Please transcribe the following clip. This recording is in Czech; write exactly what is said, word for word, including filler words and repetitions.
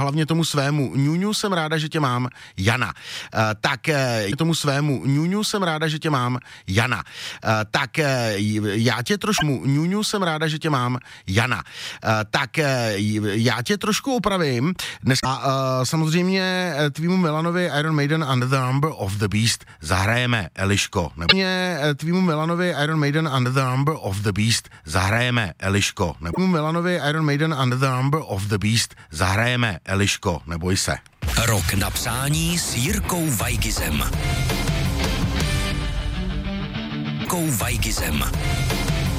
hlavně tomu svému ňuňu jsem ráda, že tě mám, Jana. Uh, tak uh, tomu svému ňuňu jsem ráda, že tě mám, Jana. Uh, tak uh, já tě trošku ňuňu jsem ráda, že tě mám, Jana. Uh, tak uh, já tě trošku opravím. Dneska uh, samozřejmě tvýmu Milanovi Iron Maiden Under the Number of the Beast zahrajeme, Eliško. Mě tvýmu Milanovi Iron Maiden Under the Number of the Beast zahrajeme, Eliško. Tvýmu Milanovi Iron Maiden Under the Number of the Beast zahrajeme, Eliško. Neboj se. Rok na přání s Jirkou Vajgizem. Jirkou Vajgizem.